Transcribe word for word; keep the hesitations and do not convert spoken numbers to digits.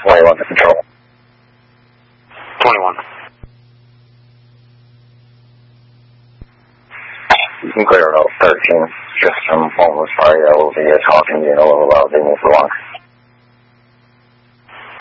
twenty-one to control. twenty-one. You can clear out thirteen. Just some almost probably L V talking, you know, a little loud, they move for long.